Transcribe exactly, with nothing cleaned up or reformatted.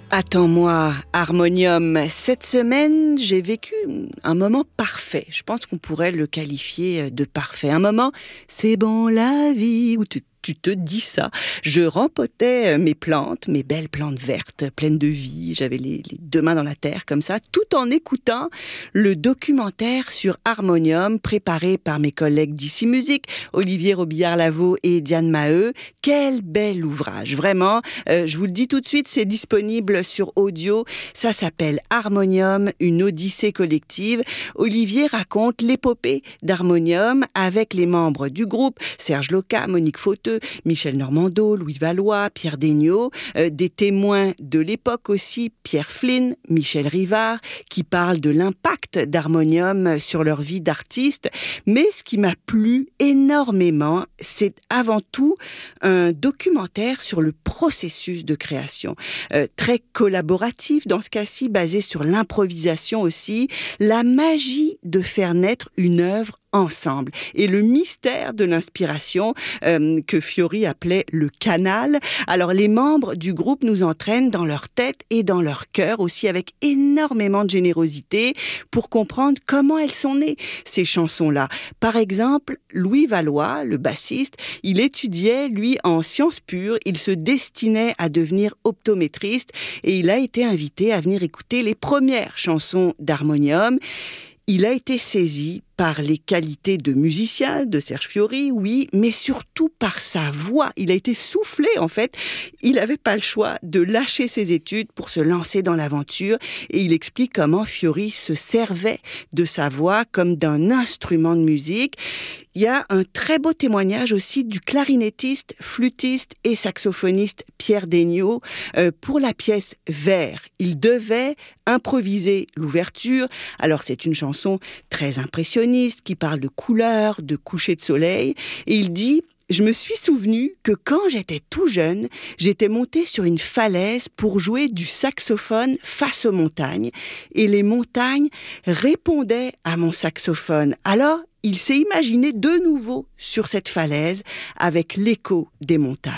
Attends-moi, Harmonium. Cette semaine, j'ai vécu un moment parfait. Je pense qu'on pourrait le qualifier de parfait. Un moment, c'est bon la vie, où tu Tu te dis ça. Je rempotais mes plantes, mes belles plantes vertes, pleines de vie. J'avais les, les deux mains dans la terre, comme ça, tout en écoutant le documentaire sur Harmonium, préparé par mes collègues d'Ici Musique, Olivier Robillard-Lavaux et Diane Maheu. Quel bel ouvrage, vraiment. Euh, je vous le dis tout de suite, c'est disponible sur audio. Ça s'appelle Harmonium, une odyssée collective. Olivier raconte l'épopée d'Harmonium avec les membres du groupe, Serge Loca, Monique Fauteux, Michel Normando, Louis Vallois, Pierre Degnaud, euh, des témoins de l'époque aussi, Pierre Flynn, Michel Rivard, qui parlent de l'impact d'Harmonium sur leur vie d'artiste. Mais ce qui m'a plu énormément, c'est avant tout un documentaire sur le processus de création. Euh, très collaboratif dans ce cas-ci, basé sur l'improvisation aussi, la magie de faire naître une œuvre ensemble. Et le mystère de l'inspiration euh, que Fiori appelait le canal. Alors les membres du groupe nous entraînent dans leur tête et dans leur cœur aussi avec énormément de générosité pour comprendre comment elles sont nées, ces chansons-là. Par exemple, Louis Vallois, le bassiste, il étudiait, lui, en sciences pures. Il se destinait à devenir optométriste et il a été invité à venir écouter les premières chansons d'Harmonium. Il a été saisi par les qualités de musicien de Serge Fiori, oui, mais surtout par sa voix. Il a été soufflé, en fait. Il n'avait pas le choix de lâcher ses études pour se lancer dans l'aventure. Et il explique comment Fiori se servait de sa voix comme d'un instrument de musique. Il y a un très beau témoignage aussi du clarinettiste, flûtiste et saxophoniste Pierre Degnaud euh, pour la pièce Vert. Il devait improviser l'ouverture. Alors, c'est une chanson très impressionnante qui parle de couleurs, de coucher de soleil. Et il dit « Je me suis souvenu que quand j'étais tout jeune, j'étais monté sur une falaise pour jouer du saxophone face aux montagnes. Et les montagnes répondaient à mon saxophone. Alors, il s'est imaginé de nouveau sur cette falaise avec l'écho des montagnes. »